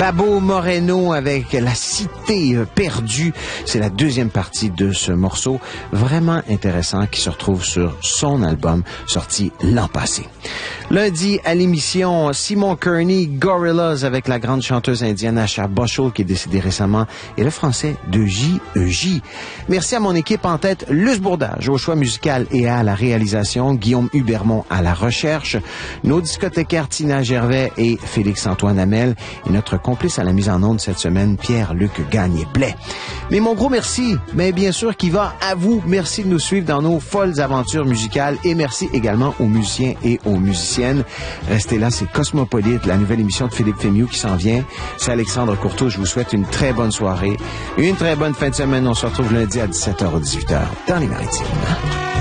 Babo Moreno avec La Cité perdue. C'est la deuxième partie de ce morceau vraiment intéressant qui se retrouve sur son album sorti l'an passé. Lundi, à l'émission, Simon Kearney, Gorillaz avec la grande chanteuse indienne Asha Bhoshul qui est décédée récemment et le français de J.E.J. Merci à mon équipe en tête, Luce Bourdage au choix musical et à la réalisation, Guillaume Hubermont à la recherche, nos discothécaires Tina Gervais et Félix-Antoine Hamel et notre complice à la mise en onde cette semaine, Pierre-Luc Gagné-Blais. Mais mon gros merci, mais bien sûr qui va à vous. Merci de nous suivre dans nos folles aventures musicales et merci également aux musiciens et aux musiciennes. Restez là, c'est Cosmopolite, la nouvelle émission de Philippe Fémieux qui s'en vient. C'est Alexandre Courteau, je vous souhaite une très bonne soirée, une très bonne fin de semaine. On se retrouve lundi à 17h ou 18h dans les Maritimes.